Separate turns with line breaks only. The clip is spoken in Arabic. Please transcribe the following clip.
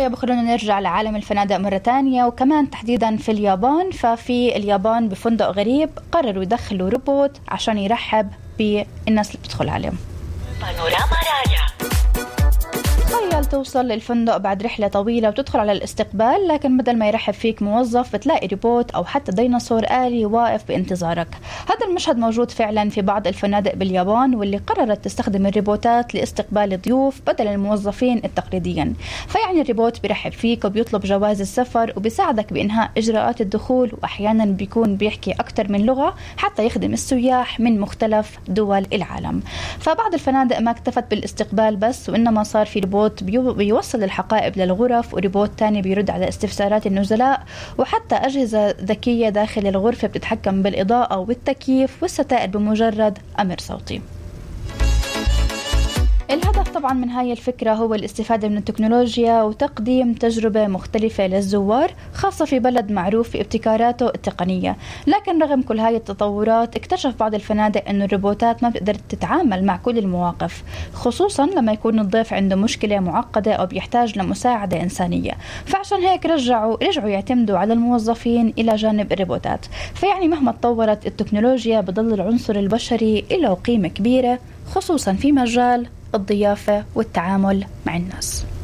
طيب خلونا نرجع لعالم الفنادق مرة تانية، وكمان تحديدا في اليابان. ففي اليابان بفندق غريب قرروا يدخلوا روبوت عشان يرحب بالناس اللي بتدخل عليهم. بانوراما راجع. تخيل توصل للفندق بعد رحلة طويلة وتدخل على الاستقبال، لكن بدل ما يرحب فيك موظف بتلاقي روبوت أو حتى ديناصور آلي واقف بانتظارك. هذا المشهد موجود فعلا في بعض الفنادق باليابان، واللي قررت تستخدم الروبوتات لاستقبال الضيوف بدل الموظفين التقليديين. فيعني الروبوت بيرحب فيك وبيطلب جواز السفر وبيساعدك بإنهاء إجراءات الدخول، وأحيانا بيكون بيحكي أكثر من لغة حتى يخدم السياح من مختلف دول العالم. فبعض الفنادق ما اكتفت بالاستقبال بس، وإنما صار في روبوت بيوصل الحقائب للغرف، وريبوت تاني بيرد على استفسارات النزلاء، وحتى أجهزة ذكية داخل الغرفة بتتحكم بالإضاءة والتكييف والستائر بمجرد أمر صوتي. الهدف طبعا من هاي الفكرة هو الاستفادة من التكنولوجيا وتقديم تجربة مختلفة للزوار، خاصة في بلد معروف بابتكاراته التقنية. لكن رغم كل هاي التطورات اكتشف بعض الفنادق أن الروبوتات ما بتقدر تتعامل مع كل المواقف، خصوصا لما يكون الضيف عنده مشكلة معقدة أو بيحتاج لمساعدة إنسانية. فعشان هيك رجعوا يعتمدوا على الموظفين إلى جانب الروبوتات. فيعني مهما تطورت التكنولوجيا بضل العنصر البشري له قيمة كبيرة، خصوصا في مجال الضيافة والتعامل مع الناس.